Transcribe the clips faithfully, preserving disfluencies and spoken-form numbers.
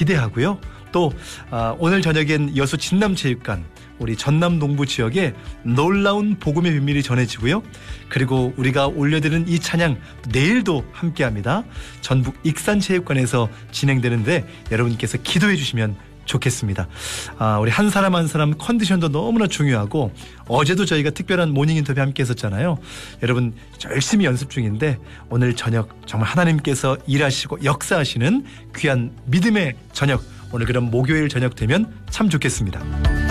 기대하고요. 또 아, 오늘 저녁엔 여수 진남체육관 우리 전남 동부 지역에 놀라운 복음의 비밀이 전해지고요. 그리고 우리가 올려드리는 이 찬양 내일도 함께합니다. 전북 익산체육관에서 진행되는데 여러분께서 기도해 주시면 좋겠습니다. 아, 우리 한 사람 한 사람 컨디션도 너무나 중요하고 어제도 저희가 특별한 모닝 인터뷰 함께 했었잖아요. 여러분 열심히 연습 중인데 오늘 저녁 정말 하나님께서 일하시고 역사하시는 귀한 믿음의 저녁, 오늘 그럼 목요일 저녁 되면 참 좋겠습니다.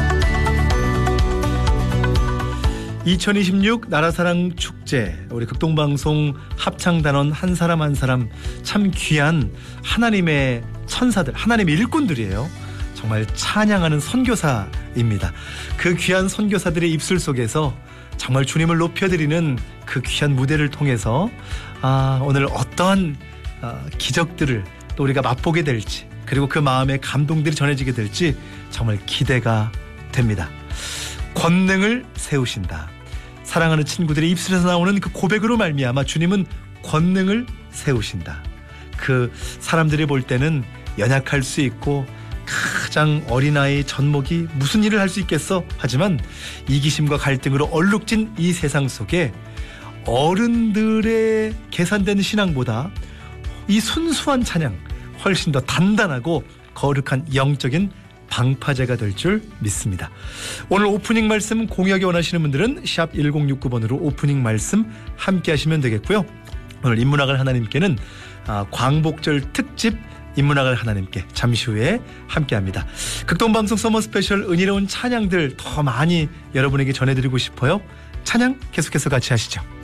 이천이십육 나라사랑 축제, 우리 극동방송 합창단원 한 사람 한 사람 참 귀한 하나님의 천사들, 하나님의 일꾼들이에요. 정말 찬양하는 선교사입니다. 그 귀한 선교사들의 입술 속에서 정말 주님을 높여드리는 그 귀한 무대를 통해서 아, 오늘 어떠한 아, 기적들을 또 우리가 맛보게 될지, 그리고 그 마음의 감동들이 전해지게 될지 정말 기대가 됩니다. 권능을 세우신다. 사랑하는 친구들의 입술에서 나오는 그 고백으로 말미암아 주님은 권능을 세우신다. 그 사람들이 볼 때는 연약할 수 있고 가장 어린아이 젖먹이 무슨 일을 할 수 있겠어? 하지만 이기심과 갈등으로 얼룩진 이 세상 속에 어른들의 계산된 신앙보다 이 순수한 찬양 훨씬 더 단단하고 거룩한 영적인 방파제가 될 줄 믿습니다. 오늘 오프닝 말씀 공유하기 원하시는 분들은 샵 일공육구 번으로 오프닝 말씀 함께 하시면 되겠고요. 오늘 인문학을 하나님께는 아, 광복절 특집 인문학을 하나님께 잠시 후에 함께합니다. 극동방송 서머 스페셜 은혜로운 찬양들 더 많이 여러분에게 전해드리고 싶어요. 찬양 계속해서 같이 하시죠.